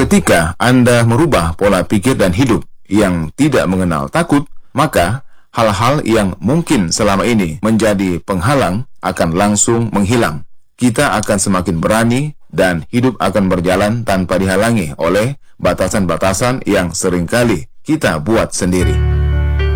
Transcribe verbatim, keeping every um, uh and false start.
Ketika Anda merubah pola pikir dan hidup yang tidak mengenal takut, maka hal-hal yang mungkin selama ini menjadi penghalang akan langsung menghilang. Kita akan semakin berani dan hidup akan berjalan tanpa dihalangi oleh batasan-batasan yang seringkali kita buat sendiri.